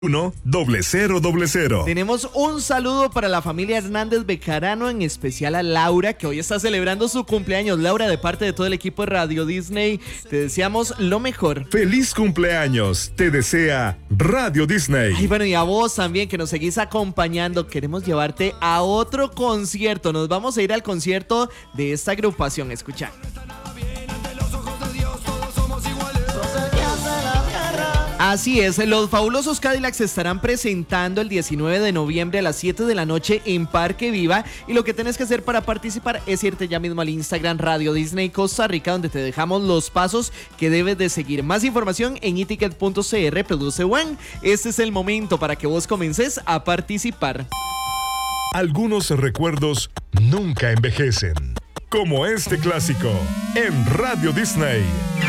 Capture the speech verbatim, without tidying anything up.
uno doble cero doble cero. Tenemos un saludo para la familia Hernández Bejarano, en especial a Laura, que hoy está celebrando su cumpleaños. Laura, de parte de todo el equipo de Radio Disney, te deseamos lo mejor. ¡Feliz cumpleaños! Te desea Radio Disney. Ay, bueno, y a vos también, que nos seguís acompañando. Queremos llevarte a otro concierto. Nos vamos a ir al concierto de esta agrupación. Escucha. Así es, los Fabulosos Cadillacs se estarán presentando el diecinueve de noviembre a las siete de la noche en Parque Viva, y lo que tienes que hacer para participar es irte ya mismo al Instagram Radio Disney Costa Rica, donde te dejamos los pasos que debes de seguir. Más información en eticket punto c r Produce One. Este es el momento para que vos comences a participar. Algunos recuerdos nunca envejecen, como este clásico en Radio Disney.